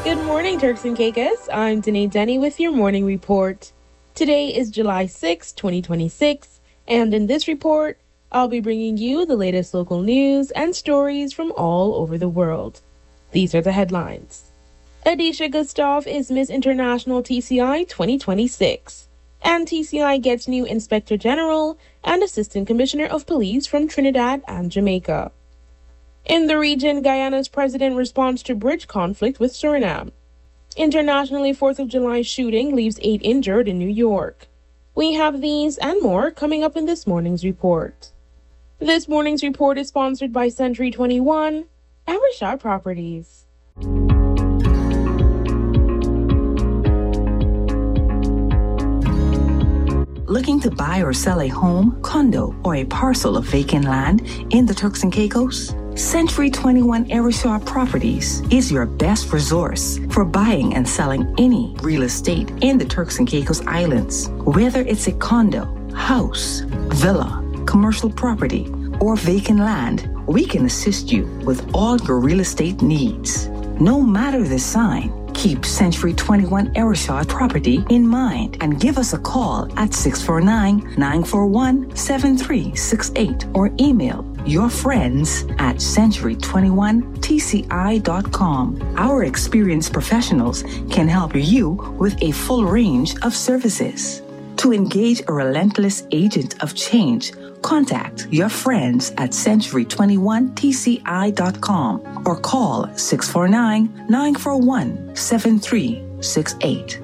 Good morning, Turks and Caicos. I'm Danae Denny with your morning report. Today is July 6, 2026, and in this report, I'll be bringing you the latest local news and stories from all over the world. These are the headlines. Adisha Gustav is Miss International TCI 2026, and TCI gets new Inspector General and Assistant Commissioner of Police from Trinidad and Jamaica. In the region, Guyana's president responds to bridge conflict with Suriname. Internationally, 4th of July shooting leaves 8 injured in New York. We have these and more coming up in this morning's report. This morning's report is sponsored by Century 21 and Rashad Properties. Looking to buy or sell a home, condo, or a parcel of vacant land in the Turks and Caicos? Century 21 Arishaw Properties is your best resource for buying and selling any real estate in the Turks and Caicos Islands. Whether it's a condo, house, villa, commercial property, or vacant land, we can assist you with all your real estate needs. No matter the sign, keep Century 21 Arishaw Property in mind and give us a call at 649-941-7368 or email your friends at century21tci.com. Our experienced professionals can help you with a full range of services. To engage a relentless agent of change, contact your friends at century21tci.com or call 649-941-7368.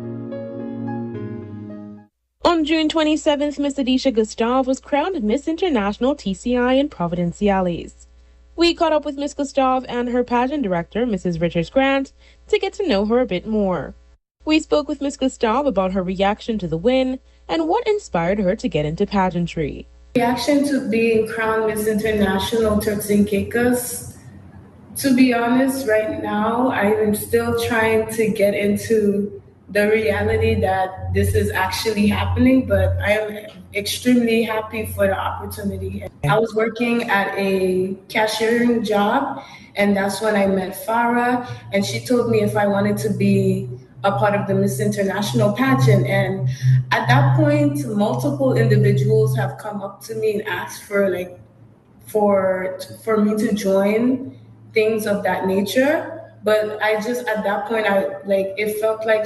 On June 27th, Miss Adisha Gustav was crowned Miss International TCI in Providenciales. We caught up with Miss Gustav and her pageant director, Mrs. Richards Grant, to get to know her a bit more. We spoke with Miss Gustav about her reaction to the win and what inspired her to get into pageantry. Reaction to being crowned Miss International Turks and Caicos. To be honest, right now, I am still trying to get into the reality that this is actually happening, but I am extremely happy for the opportunity. I was working at a cashiering job, and that's when I met Farah, and she told me if I wanted to be a part of the Miss International pageant. And at that point, multiple individuals have come up to me and asked for me to join things of that nature. But I just, at that point, it felt like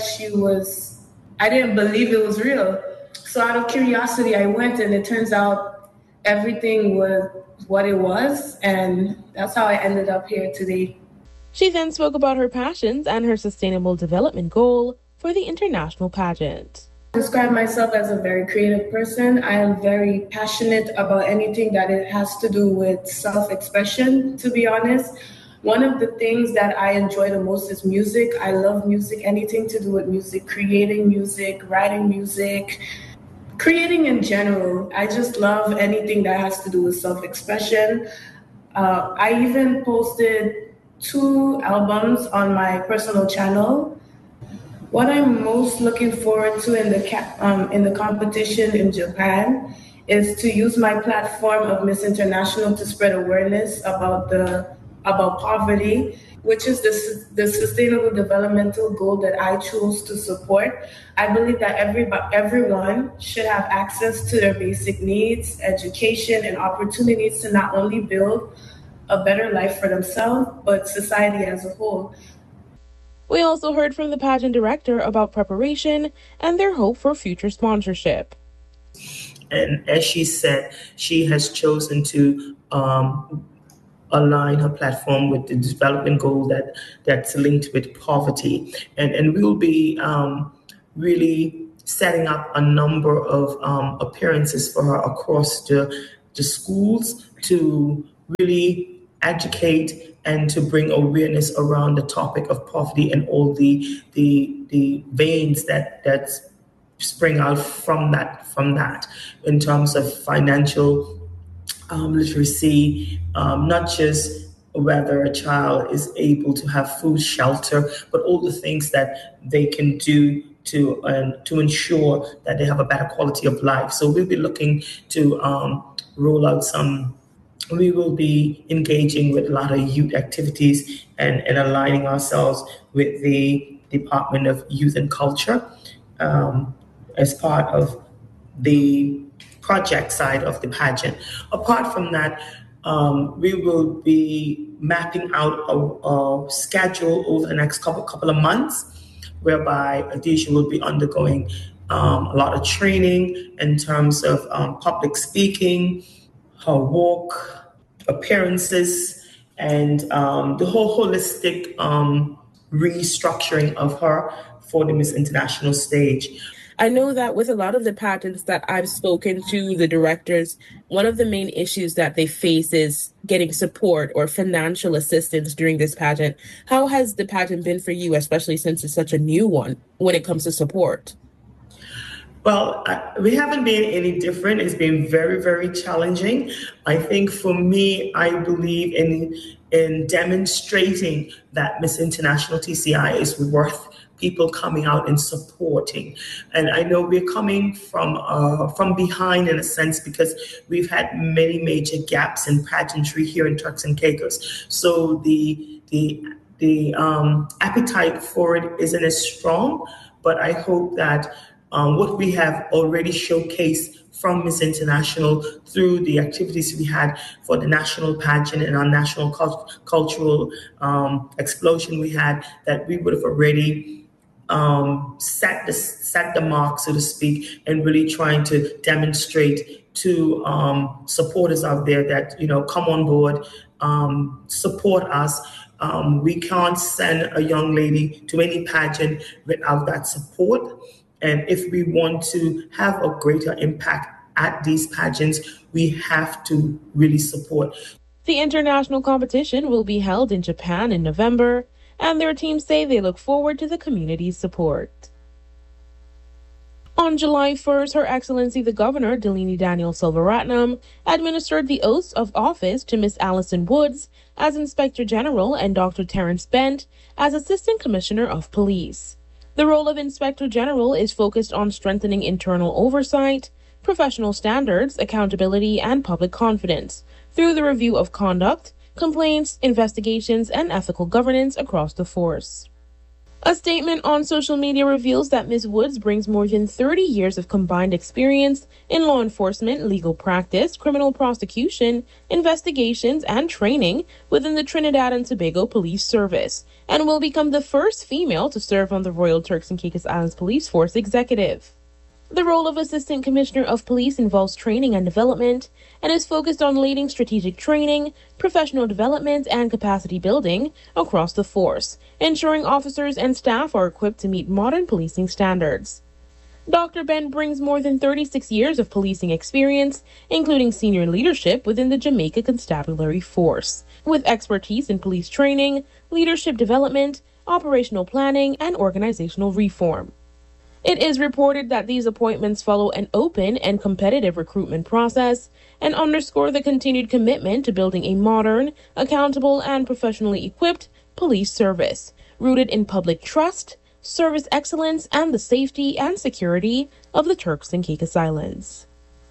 I didn't believe it was real. So out of curiosity, I went, and it turns out everything was what it was. And that's how I ended up here today. She then spoke about her passions and her sustainable development goal for the international pageant. I describe myself as a very creative person. I am very passionate about anything that it has to do with self-expression, to be honest. One of the things that I enjoy the most is music. I love music, anything to do with music, creating music, writing music, creating in general. I just love anything that has to do with self-expression. I even posted 2 albums on my personal channel. What I'm most looking forward to in the competition in Japan is to use my platform of Miss International to spread awareness about poverty, which is the sustainable developmental goal that I chose to support. I believe that everyone should have access to their basic needs, education, and opportunities to not only build a better life for themselves, but society as a whole. We also heard from the pageant director about preparation and their hope for future sponsorship. And as she said, she has chosen to align her platform with the development goal that's linked with poverty. And we'll be really setting up a number of appearances for her across the schools to really educate and to bring awareness around the topic of poverty and all the veins that spring out from that in terms of financial literacy, not just whether a child is able to have food, shelter, but all the things that they can do to ensure that they have a better quality of life. So we'll be looking to roll out some we will be engaging with a lot of youth activities and aligning ourselves with the Department of Youth and Culture as part of the project side of the pageant. Apart from that, we will be mapping out a schedule over the next couple of months, whereby Adisha will be undergoing a lot of training in terms of public speaking, her walk, appearances, and the whole holistic restructuring of her for the Miss International stage. I know that with a lot of the pageants that I've spoken to the directors, one of the main issues that they face is getting support or financial assistance during this pageant. How has the pageant been for you, especially since it's such a new one, when it comes to support? Well, we haven't been any different. It's been very, very challenging. I think for me, I believe in demonstrating that Miss International TCI is worth people coming out and supporting. And I know we're coming from behind in a sense, because we've had many major gaps in pageantry here in Turks and Caicos. So the appetite for it isn't as strong, but I hope that what we have already showcased from Miss International through the activities we had for the national pageant and our national cultural explosion we had, that we would have already set the mark, so to speak, and really trying to demonstrate to supporters out there that, come on board, support us. We can't send a young lady to any pageant without that support. And if we want to have a greater impact at these pageants, we have to really support. The international competition will be held in Japan in November, and their teams say they look forward to the community's support. On July 1st, Her Excellency the Governor, Delaney Daniel Selvaratnam, administered the oaths of office to Miss Allison Woods as Inspector General and Dr. Terrence Bent as Assistant Commissioner of Police. The role of Inspector General is focused on strengthening internal oversight, professional standards, accountability, and public confidence through the review of conduct, complaints, investigations, and ethical governance across the force. A statement on social media reveals that Ms. Woods brings more than 30 years of combined experience in law enforcement, legal practice, criminal prosecution, investigations, and training within the Trinidad and Tobago Police Service, and will become the first female to serve on the Royal Turks and Caicos Islands Police Force Executive. The role of Assistant Commissioner of Police involves training and development and is focused on leading strategic training, professional development, and capacity building across the force, ensuring officers and staff are equipped to meet modern policing standards. Dr. Ben brings more than 36 years of policing experience, including senior leadership within the Jamaica Constabulary Force, with expertise in police training, leadership development, operational planning, and organizational reform. It is reported that these appointments follow an open and competitive recruitment process and underscore the continued commitment to building a modern, accountable, and professionally equipped police service, rooted in public trust, service excellence, and the safety and security of the Turks and Caicos Islands.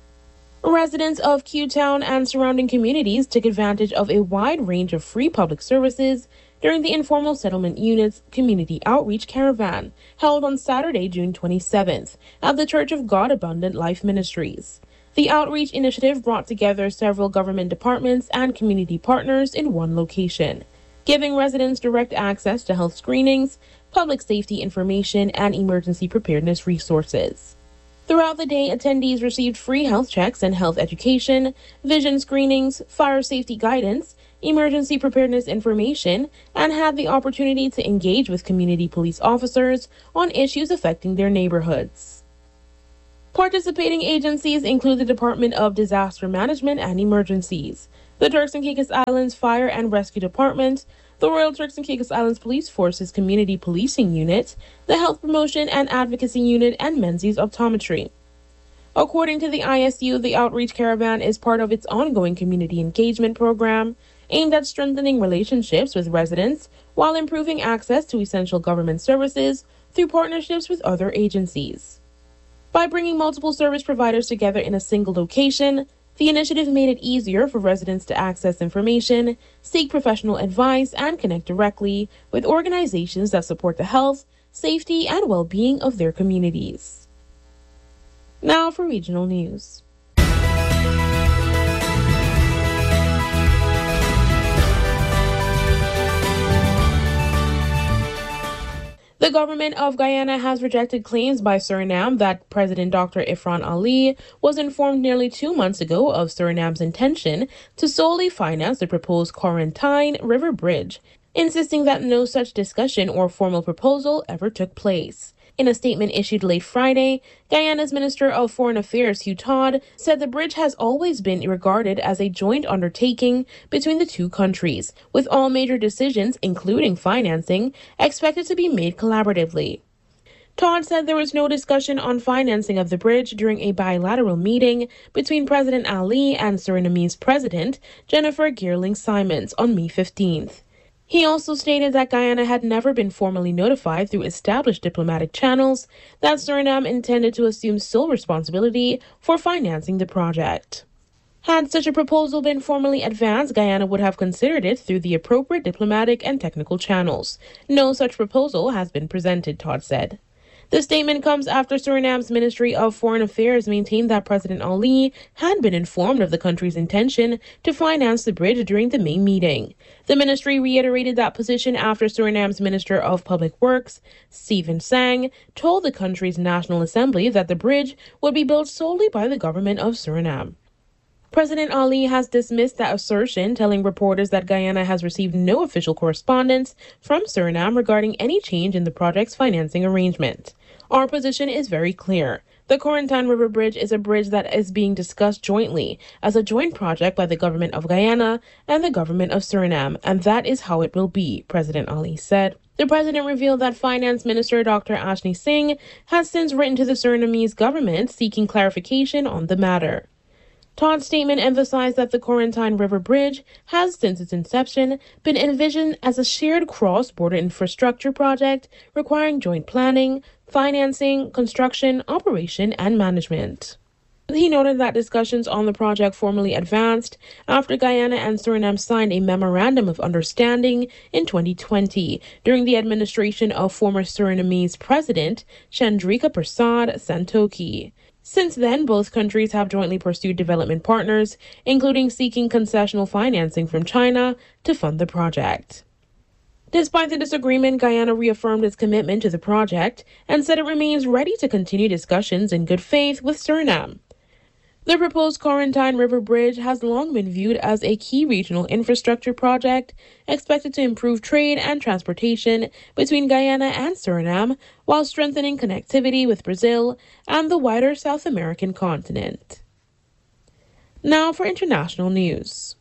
Residents of Q-Town and surrounding communities took advantage of a wide range of free public services during the Informal Settlement Unit's Community Outreach Caravan, held on Saturday, June 27th, at the Church of God Abundant Life Ministries. The outreach initiative brought together several government departments and community partners in one location, giving residents direct access to health screenings, public safety information, and emergency preparedness resources. Throughout the day, attendees received free health checks and health education, vision screenings, fire safety guidance, emergency preparedness information, and had the opportunity to engage with community police officers on issues affecting their neighborhoods. Participating agencies include the Department of Disaster Management and Emergencies, the Turks and Caicos Islands Fire and Rescue Department, the Royal Turks and Caicos Islands Police Force's Community Policing Unit, the Health Promotion and Advocacy Unit, and Menzies Optometry. According to the ISU, the Outreach Caravan is part of its ongoing community engagement program, aimed at strengthening relationships with residents while improving access to essential government services through partnerships with other agencies. By bringing multiple service providers together in a single location, The initiative made it easier for residents to access information, seek professional advice, and connect directly with organizations that support the health, safety, and well-being of their communities. Now for regional news. The government of Guyana has rejected claims by Suriname that President Dr. Irfaan Ali was informed nearly 2 months ago of Suriname's intention to solely finance the proposed Corentyne River Bridge, insisting that no such discussion or formal proposal ever took place. In a statement issued late Friday, Guyana's Minister of Foreign Affairs, Hugh Todd, said the bridge has always been regarded as a joint undertaking between the two countries, with all major decisions, including financing, expected to be made collaboratively. Todd said there was no discussion on financing of the bridge during a bilateral meeting between President Ali and Surinamese President Jennifer Geerling-Simons on May 15th. He also stated that Guyana had never been formally notified through established diplomatic channels that Suriname intended to assume sole responsibility for financing the project. Had such a proposal been formally advanced, Guyana would have considered it through the appropriate diplomatic and technical channels. No such proposal has been presented, Todd said. The statement comes after Suriname's Ministry of Foreign Affairs maintained that President Ali had been informed of the country's intention to finance the bridge during the May meeting. The ministry reiterated that position after Suriname's Minister of Public Works, Stephen Sang, told the country's National Assembly that the bridge would be built solely by the government of Suriname. President Ali has dismissed that assertion, telling reporters that Guyana has received no official correspondence from Suriname regarding any change in the project's financing arrangement. Our position is very clear. The Corentyne River Bridge is a bridge that is being discussed jointly as a joint project by the government of Guyana and the government of Suriname, and that is how it will be, President Ali said. The president revealed that Finance Minister Dr. Ashni Singh has since written to the Surinamese government seeking clarification on the matter. Todd's statement emphasized that the Corentyne River Bridge has, since its inception, been envisioned as a shared cross-border infrastructure project requiring joint planning, financing, construction, operation, and management. He noted that discussions on the project formally advanced after Guyana and Suriname signed a Memorandum of Understanding in 2020 during the administration of former Surinamese President Chandrika Persad Santokhi. Since then, both countries have jointly pursued development partners, including seeking concessional financing from China to fund the project. Despite the disagreement, Guyana reaffirmed its commitment to the project and said it remains ready to continue discussions in good faith with Suriname. The proposed Corentyne River Bridge has long been viewed as a key regional infrastructure project expected to improve trade and transportation between Guyana and Suriname while strengthening connectivity with Brazil and the wider South American continent. Now for international news.